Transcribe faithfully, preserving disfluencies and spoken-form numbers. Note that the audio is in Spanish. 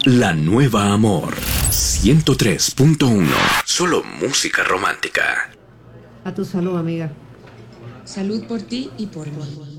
La Nueva Amor ciento tres punto uno. Solo música romántica. A tu salud, amiga. Salud por ti y por mí.